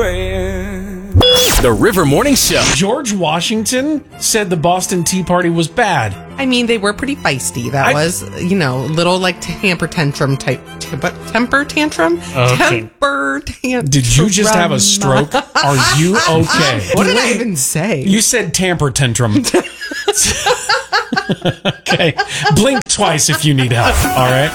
praying. The River Morning Show. George Washington said the Boston Tea Party was bad. I mean, they were pretty feisty. That was, little like temper tantrum type. Temper tantrum? Okay. Temper tantrum. Did you just have a stroke? Are you okay? What did I even say? You said tamper tantrum. Okay. Blink twice if you need help. All right.